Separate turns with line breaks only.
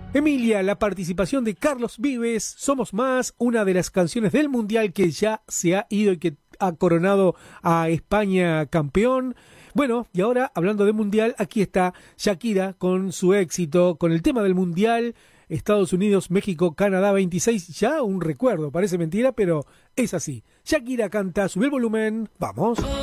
Emilia, la participación de Carlos Vives, Somos Más, una de las canciones del Mundial que ya se ha ido y que ha coronado a España campeón. Bueno, y ahora, hablando de Mundial, aquí está Shakira con su éxito, con el tema del Mundial, Estados Unidos, México, Canadá 26, ya un recuerdo, parece mentira, pero es así. Shakira canta, sube el volumen, vamos.